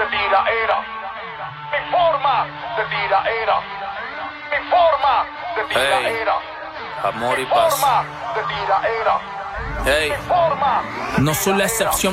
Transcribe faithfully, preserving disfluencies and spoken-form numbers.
tiraera. Mi forma de tiraera. Mi forma de tiraera. Hey, amor y Mi paz. forma de tiraera. Hey, Mi forma de no soy la tiraera. excepción.